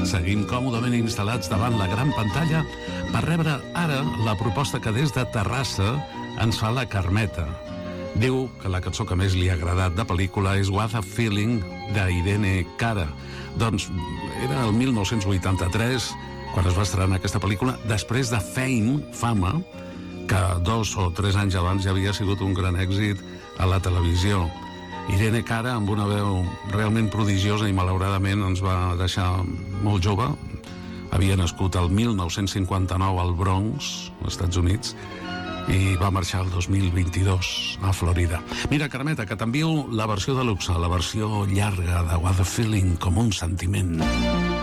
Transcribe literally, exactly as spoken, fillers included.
Seguim còmodament instal·lats davant la gran pantalla per rebre ara la proposta que des de Terrassa ens fa la Carmeta. Diu que la cançó que més li ha agradat de pel·lícula és What a Feeling, d'Irene Cara. Doncs era el mil nou-cents vuitanta-tres, quan es va estrenar aquesta pel·lícula, després de Fame, Fama, que dos o tres anys abans ja havia sigut un gran èxit a la televisió. Irene Cara, amb una veu realment prodigiosa i malauradament ens va deixar molt jove. Havia nascut el mil nou-cents cinquanta-nou al Bronx, als Estats Units, i va marxar el dos mil vint-i-dos a Florida. Mira, Carmeta, que t'envio la versió de luxe, la versió llarga de What a Feeling, com un sentiment.